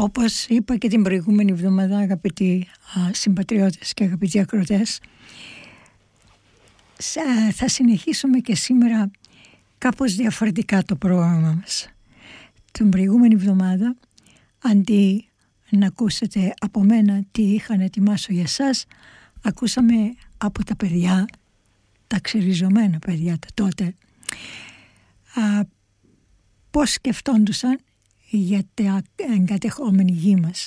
Όπως είπα και την προηγούμενη εβδομάδα, αγαπητοί συμπατριώτες και αγαπητοί ακροατές, θα συνεχίσουμε και σήμερα κάπως διαφορετικά το πρόγραμμα μας. Την προηγούμενη εβδομάδα, αντί να ακούσετε από μένα τι είχα να ετοιμάσω για σας, ακούσαμε από τα παιδιά, τα ξεριζωμένα παιδιά τα τότε, πώς σκεφτόντουσαν για την εγκατεχόμενη γη μας.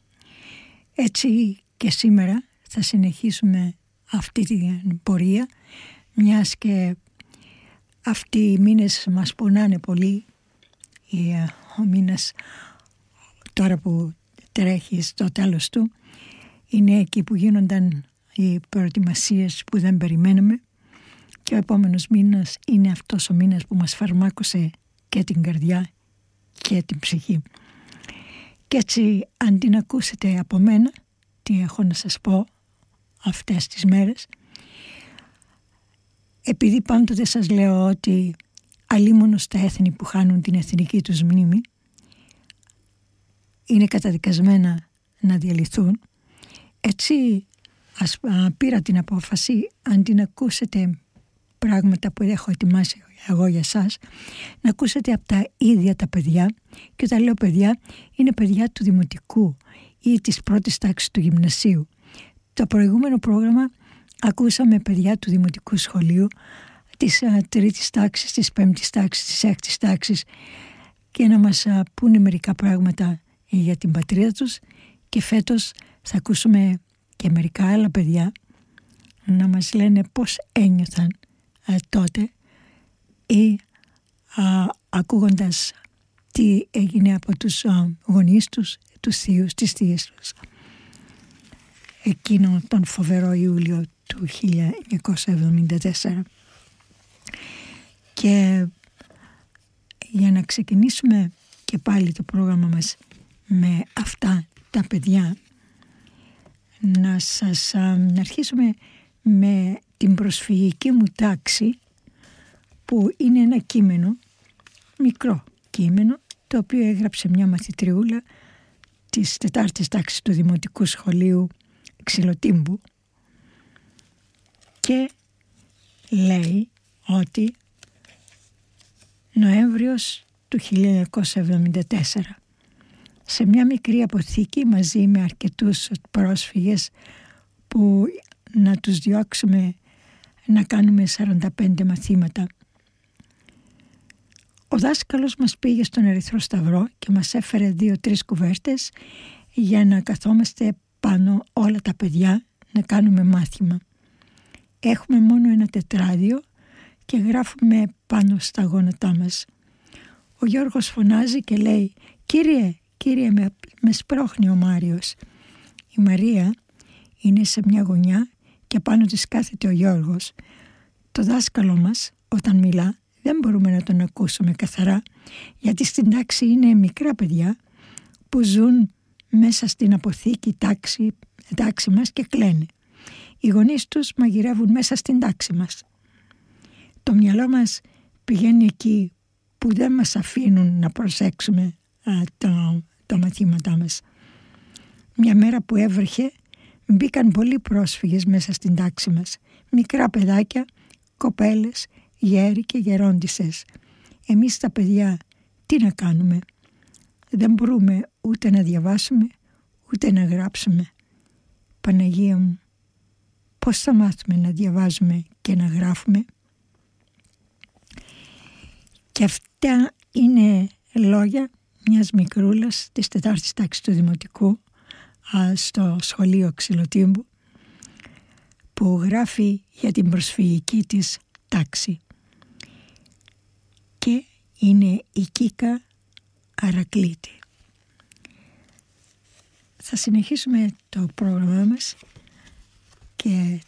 Έτσι και σήμερα θα συνεχίσουμε αυτή την πορεία, μιας και αυτοί οι μήνες μας πονάνε πολύ. Ο μήνας τώρα που τρέχει στο τέλος του είναι εκεί που γίνονταν οι προετοιμασίες που δεν περιμέναμε, και ο επόμενος μήνας είναι αυτός ο μήνας που μας φαρμάκωσε και την καρδιά και την ψυχή. Και έτσι, αντί να ακούσετε από μένα τι έχω να σας πω αυτές τις μέρες, επειδή πάντοτε σας λέω ότι αλίμονο στα έθνη που χάνουν την εθνική τους μνήμη είναι καταδικασμένα να διαλυθούν, έτσι πήρα την απόφαση, αντί να ακούσετε πράγματα που έχω ετοιμάσει εγώ για σας, να ακούσετε από τα ίδια τα παιδιά. Και όταν λέω παιδιά, είναι παιδιά του δημοτικού ή της πρώτης τάξης του γυμνασίου. Το προηγούμενο πρόγραμμα ακούσαμε παιδιά του δημοτικού σχολείου, της τρίτης τάξης, της πέμπτης τάξης, της έκτης τάξης, και να μας πούνε μερικά πράγματα για την πατρίδα τους. Και φέτος θα ακούσουμε και μερικά άλλα παιδιά να μας λένε πώς ένιωθαν τότε, ή ακούγοντας τι έγινε από τους γονείς τους, τους θείους, τις θείες τους, εκείνο τον φοβερό Ιούλιο του 1974. Και για να ξεκινήσουμε και πάλι το πρόγραμμα μας με αυτά τα παιδιά, να αρχίσουμε με την προσφυγική μου τάξη, που είναι ένα κείμενο, μικρό κείμενο, το οποίο έγραψε μια μαθητριούλα της τετάρτης τάξης του Δημοτικού Σχολείου Ξυλοτύμπου, και λέει ότι Νοέμβριος του 1974, σε μια μικρή αποθήκη μαζί με αρκετούς πρόσφυγες που να τους διώξουμε να κάνουμε 45 μαθήματα, ο δάσκαλος μας πήγε στον Ερυθρό Σταυρό και μας έφερε 2-3 κουβέρτες για να καθόμαστε πάνω όλα τα παιδιά να κάνουμε μάθημα. Έχουμε μόνο ένα τετράδιο και γράφουμε πάνω στα γόνατά μας. Ο Γιώργος φωνάζει και λέει «Κύριε, με σπρώχνει ο Μάριος». Η Μαρία είναι σε μια γωνιά και πάνω της κάθεται ο Γιώργος. Το δάσκαλο μας όταν μιλά δεν μπορούμε να τον ακούσουμε καθαρά, γιατί στην τάξη είναι μικρά παιδιά που ζουν μέσα στην αποθήκη τάξη μας και κλαίνε. Οι γονείς τους μαγειρεύουν μέσα στην τάξη μας. Το μυαλό πηγαίνει εκεί που δεν μας αφήνουν να προσέξουμε τα μαθήματά μας. Μια μέρα που έβρεχε, μπήκαν πολλοί πρόσφυγες μέσα στην τάξη μας. Μικρά παιδάκια, κοπέλες, γέροι και γερόντισσες. Εμείς τα παιδιά τι να κάνουμε? Δεν μπορούμε ούτε να διαβάσουμε, ούτε να γράψουμε. Παναγία μου, πώς θα μάθουμε να διαβάζουμε και να γράφουμε? Και αυτά είναι λόγια μιας μικρούλας της τετάρτης τάξης του Δημοτικού στο σχολείο Ξυλοτύμπου, που γράφει για την προσφυγική της τάξη. Και είναι η Κίκα Αρακλήτη. Θα συνεχίσουμε το πρόγραμμά μας και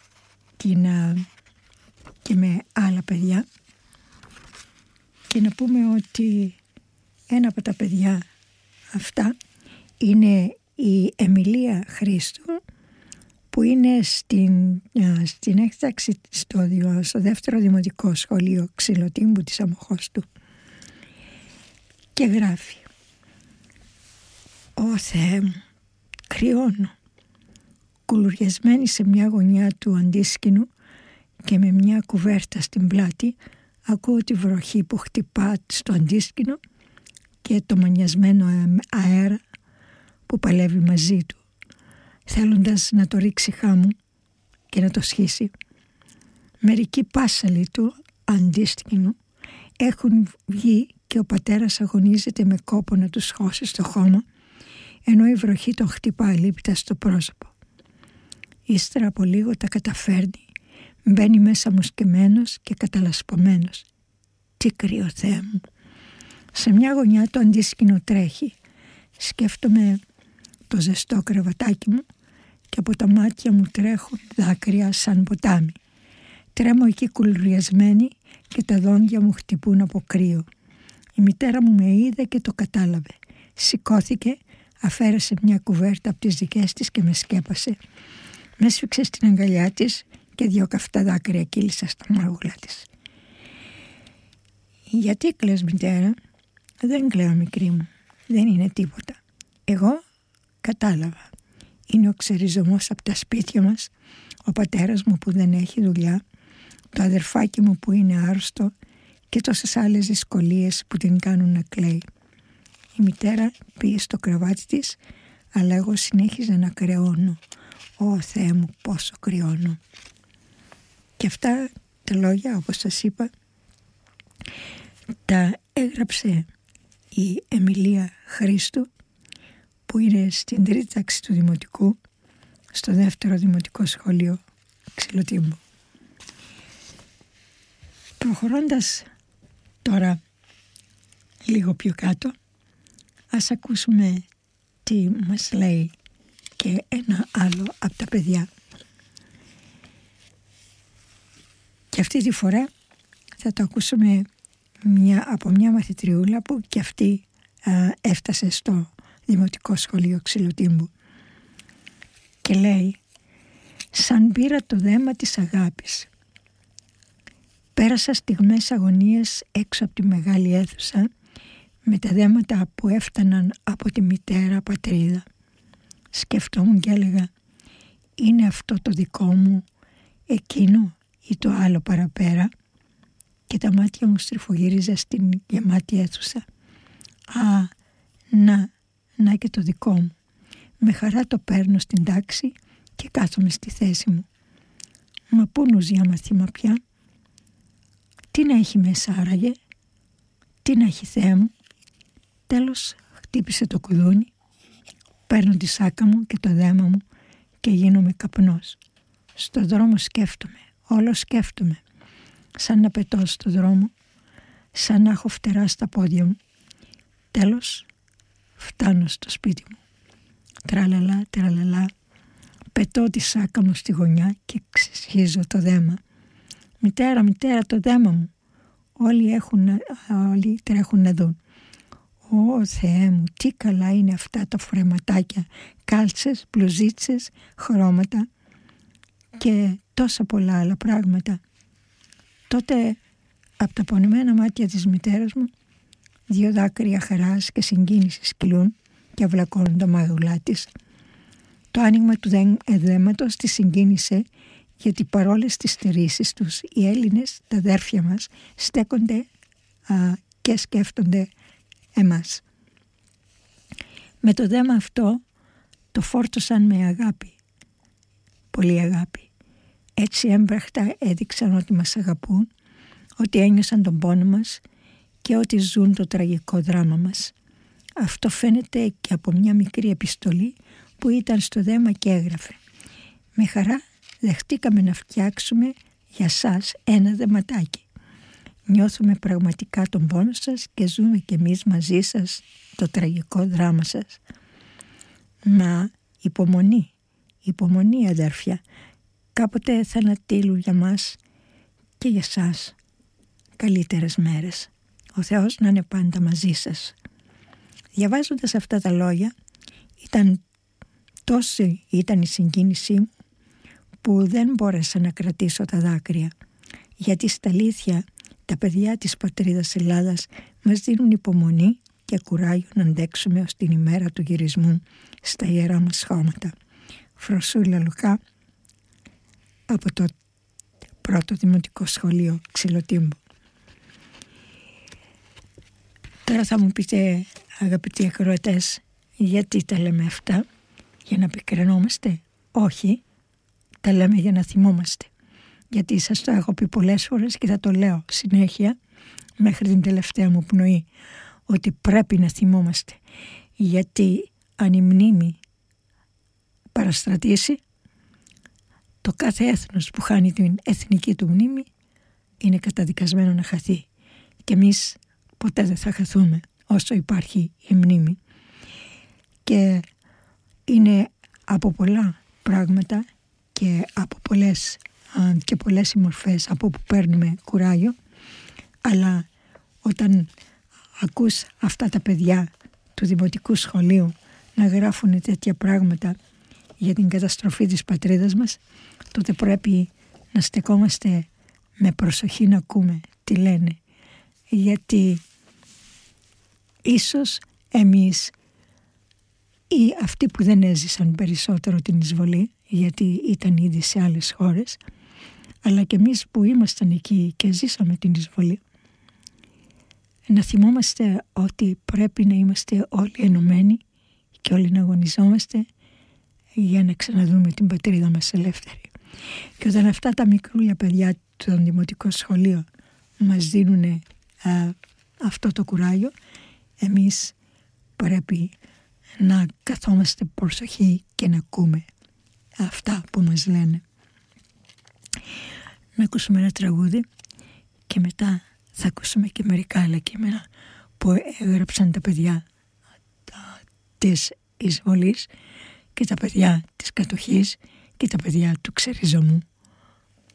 με άλλα παιδιά, και να πούμε ότι ένα από τα παιδιά αυτά είναι η Εμιλία Χρήστου, που είναι στην έκταξη στο δεύτερο δημοτικό σχολείο Ξυλοτύμπου της Αμοχώστου, και γράφει: Ω Θεέ μου, κρυώνω. Κουλουριασμένη σε μια γωνιά του αντίσκηνου και με μια κουβέρτα στην πλάτη, ακούω τη βροχή που χτυπά στο αντίσκηνο και το μανιασμένο αέρα που παλεύει μαζί του, θέλοντας να το ρίξει χάμου και να το σχίσει. Μερικοί πάσαλοι του αντίσκηνου έχουν βγει και ο πατέρας αγωνίζεται με κόπο να τους χώσει στο χώμα, ενώ η βροχή τον χτυπά αλήπητα στο πρόσωπο. Ύστερα από λίγο τα καταφέρνει, μπαίνει μέσα μου σκεμμένος και καταλασπωμένος. Τι κρύο, Θεέ μου. Σε μια γωνιά το αντίσκηνο τρέχει. Σκέφτομαι το ζεστό κρεβατάκι μου και από τα μάτια μου τρέχουν δάκρυα σαν ποτάμι. Τρέμω εκεί κουλουριασμένη και τα δόντια μου χτυπούν από κρύο. Η μητέρα μου με είδε και το κατάλαβε. Σηκώθηκε, αφαίρεσε μια κουβέρτα από τις δικές της και με σκέπασε. Με έσφιξε στην αγκαλιά της και 2 καυτά δάκρυα κύλησα στα μάγουλα της. Γιατί κλαις, μητέρα? Δεν κλαίω, μικρή μου. Δεν είναι τίποτα. Εγώ κατάλαβα. Είναι ο ξεριζωμός από τα σπίτια μας, ο πατέρας μου που δεν έχει δουλειά, το αδερφάκι μου που είναι άρρωστο και τόσες άλλες δυσκολίες που την κάνουν να κλαίει. Η μητέρα πήγε στο κρεβάτι της, αλλά εγώ συνέχιζα να κρεώνω. Ω Θεέ μου, πόσο κρυώνω. Και αυτά τα λόγια, όπως σας είπα, τα έγραψε η Εμιλία Χρήστου, που είναι στην 3η τάξη του Δημοτικού, στο 2ο Δημοτικό Σχολείο Ξυλοτύμπου. Προχωρώντας τώρα λίγο πιο κάτω, ας ακούσουμε τι μας λέει και ένα άλλο από τα παιδιά. Και αυτή τη φορά θα το ακούσουμε από μια μαθητριούλα που και αυτή έφτασε στο Δημοτικό Σχολείο Ξυλοτύμπου. Και λέει: σαν πήρα το δέμα της αγάπης. Πέρασα στιγμές αγωνίες έξω από τη μεγάλη αίθουσα με τα δέματα που έφταναν από τη μητέρα πατρίδα. Σκεφτόμουν και έλεγα: είναι αυτό το δικό μου, εκείνο ή το άλλο παραπέρα? Και τα μάτια μου στριφογύριζα στην γεμάτη αίθουσα. Α, να και το δικό μου. Με χαρά το παίρνω στην τάξη και κάθομαι στη θέση μου. Μα πού νουζιά μαθήμα πια? Τι να έχει μέσα άραγε? Τι να έχει, Θεέ μου? Τέλος χτύπησε το κουδούνι. Παίρνω τη σάκα μου και το δέμα μου και γίνομαι καπνός. Στο δρόμο σκέφτομαι, όλο σκέφτομαι. Σαν να πετώ στο δρόμο, σαν να έχω φτερά στα πόδια μου. Τέλος φτάνω στο σπίτι μου. Τραλαλά, τραλαλά. Πετώ τη σάκα μου στη γωνιά και ξεσχίζω το δέμα. Μητέρα, μητέρα, το δέμα μου. Όλοι τρέχουν να δουν. Ω Θεέ μου, τι καλά είναι αυτά τα φορεματάκια, κάλτσες, μπλουζίτσες, χρώματα και τόσα πολλά άλλα πράγματα. Τότε από τα πονημένα μάτια της μητέρας μου 2 δάκρυα χαράς και συγκίνησης κυλούν και αυλακώνουν τα μάγουλά της. Το άνοιγμα του δέματος τη συγκίνησε, γιατί παρόλες τις στερήσεις τους οι Έλληνες, τα αδέρφια μας, στέκονται και σκέφτονται εμάς. Με το δέμα αυτό το φόρτωσαν με αγάπη, πολύ αγάπη. Έτσι έμπραχτα έδειξαν ότι μας αγαπούν, ότι ένιωσαν τον πόνο μας και ότι ζουν το τραγικό δράμα μας. Αυτό φαίνεται και από μια μικρή επιστολή που ήταν στο δέμα και έγραφε: με χαρά δεχτήκαμε να φτιάξουμε για σας ένα δεματάκι. Νιώθουμε πραγματικά τον πόνο σας και ζούμε κι εμείς μαζί σας το τραγικό δράμα σας. Μα υπομονή, υπομονή αδέρφια. Κάποτε θα ανατείλουν για μας και για σας καλύτερες μέρες. Ο Θεός να είναι πάντα μαζί σας. Διαβάζοντας αυτά τα λόγια, τόση ήταν η συγκίνησή μου που δεν μπόρεσα να κρατήσω τα δάκρυα, γιατί στα αλήθεια τα παιδιά της πατρίδας Ελλάδας μας δίνουν υπομονή και κουράγιο να αντέξουμε ως την ημέρα του γυρισμού στα ιερά μας χώματα. Φροσούλα Λουκά, από το πρώτο δημοτικό σχολείο Ξυλοτύμπου. Τώρα θα μου πείτε, αγαπητοί ακροατές, γιατί τα λέμε αυτά? Για να πικραινόμαστε? Όχι, τα λέμε για να θυμόμαστε. Γιατί σας το έχω πει πολλές φορές και θα το λέω συνέχεια μέχρι την τελευταία μου πνοή, ότι πρέπει να θυμόμαστε. Γιατί αν η μνήμη παραστρατήσει, το κάθε έθνος που χάνει την εθνική του μνήμη είναι καταδικασμένο να χαθεί. Και εμείς ποτέ δεν θα χαθούμε όσο υπάρχει η μνήμη. Και είναι από πολλά πράγματα και από πολλές μορφές από όπου παίρνουμε κουράγιο, αλλά όταν ακούς αυτά τα παιδιά του δημοτικού σχολείου να γράφουν τέτοια πράγματα για την καταστροφή της πατρίδας μας, τότε πρέπει να στεκόμαστε με προσοχή να ακούμε τι λένε, γιατί ίσως εμείς ή αυτοί που δεν έζησαν περισσότερο την εισβολή, γιατί ήταν ήδη σε άλλες χώρες, αλλά και εμείς που ήμασταν εκεί και ζήσαμε την εισβολή, να θυμόμαστε ότι πρέπει να είμαστε όλοι ενωμένοι και όλοι να αγωνιζόμαστε για να ξαναδούμε την πατρίδα μας ελεύθερη. Και όταν αυτά τα μικρούλια παιδιά των δημοτικών σχολείων μας δίνουν αυτό το κουράγιο, εμείς πρέπει να καθόμαστε προσοχή και να ακούμε αυτά που μας λένε. Να ακούσουμε ένα τραγούδι και μετά θα ακούσουμε και μερικά άλλα κείμενα που έγραψαν τα παιδιά της εισβολής και τα παιδιά της κατοχής και τα παιδιά του ξεριζωμού.